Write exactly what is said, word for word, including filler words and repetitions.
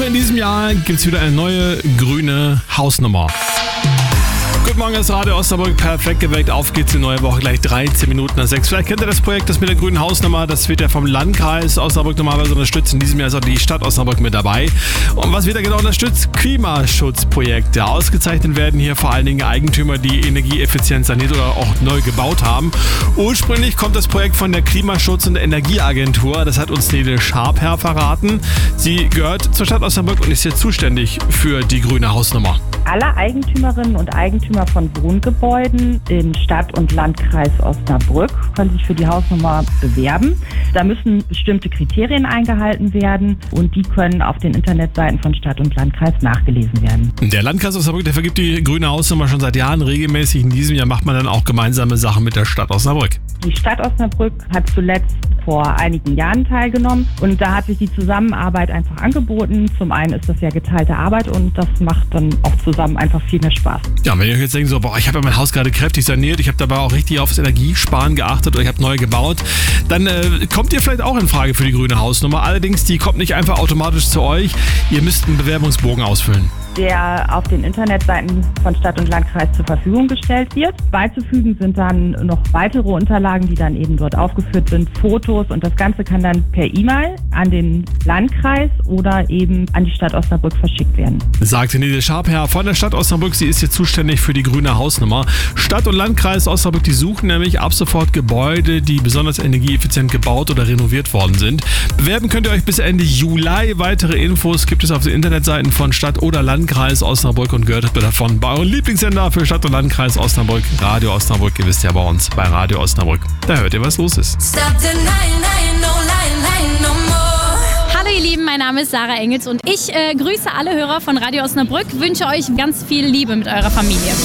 in diesem Jahr gibt es wieder eine neue grüne Hausnummer. Guten Morgen, das Radio Osnabrück, perfekt geweckt. Auf geht's, die neue Woche, gleich dreizehn Minuten nach sechs. Vielleicht kennt ihr das Projekt, das mit der grünen Hausnummer. Das wird ja vom Landkreis Osnabrück normalerweise unterstützt. In diesem Jahr ist auch die Stadt Osnabrück mit dabei. Und was wird da genau unterstützt? Klimaschutzprojekte. Ausgezeichnet werden hier vor allen Dingen Eigentümer, die energieeffizient saniert oder auch neu gebaut haben. Ursprünglich kommt das Projekt von der Klimaschutz- und Energieagentur. Das hat uns Nele Scharper verraten. Sie gehört zur Stadt Osnabrück und ist hier zuständig für die grüne Hausnummer. Alle Eigentümerinnen und Eigentümer von Wohngebäuden in Stadt- und Landkreis Osnabrück können sich für die Hausnummer bewerben. Da müssen bestimmte Kriterien eingehalten werden und die können auf den Internetseiten von Stadt und Landkreis nachgelesen werden. Der Landkreis Osnabrück, der vergibt die grüne Hausnummer schon seit Jahren regelmäßig. In diesem Jahr macht man dann auch gemeinsame Sachen mit der Stadt Osnabrück. Die Stadt Osnabrück hat zuletzt vor einigen Jahren teilgenommen und da hat sich die Zusammenarbeit einfach angeboten. Zum einen ist das ja geteilte Arbeit und das macht dann auch zusammen einfach viel mehr Spaß. Ja, wenn ihr euch jetzt denkt, so, boah, ich habe ja mein Haus gerade kräftig saniert, ich habe dabei auch richtig aufs Energiesparen geachtet oder ich habe neu gebaut, dann äh, kommt ihr vielleicht auch in Frage für die grüne Hausnummer. Allerdings, die kommt nicht einfach automatisch zu euch. Ihr müsst einen Bewerbungsbogen ausfüllen, der auf den Internetseiten von Stadt und Landkreis zur Verfügung gestellt wird. Beizufügen sind dann noch weitere Unterlagen, die dann eben dort aufgeführt sind, Fotos und das Ganze kann dann per E-Mail an den Landkreis oder eben an die Stadt Osnabrück verschickt werden. Sagte Nele Scharper von der Stadt Osnabrück. Sie ist hier zuständig für die grüne Hausnummer. Stadt und Landkreis Osnabrück, die suchen nämlich ab sofort Gebäude, die besonders energieeffizient gebaut oder renoviert worden sind. Bewerben könnt ihr euch bis Ende Juli. Weitere Infos gibt es auf den Internetseiten von Stadt oder Landkreis Osnabrück und gehört davon bei eurem Lieblingssender für Stadt und Landkreis Osnabrück, Radio Osnabrück. Ihr wisst ja bei uns bei Radio Osnabrück. Da hört ihr, was los ist. Hallo ihr Lieben, mein Name ist Sarah Engels und ich äh, grüße alle Hörer von Radio Osnabrück, wünsche euch ganz viel Liebe mit eurer Familie.